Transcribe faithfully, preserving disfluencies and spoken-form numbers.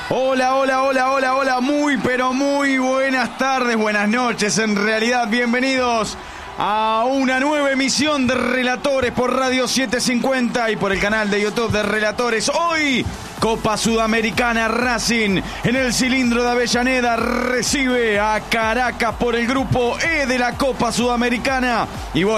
Hola, hola, hola, hola, hola, muy pero muy buenas tardes, buenas noches, en realidad, bienvenidos a una nueva emisión de Relatores por Radio setecientos cincuenta y por el canal de YouTube de Relatores. Hoy, Copa Sudamericana, Racing en el cilindro de Avellaneda recibe a Caracas por el grupo E de la Copa Sudamericana y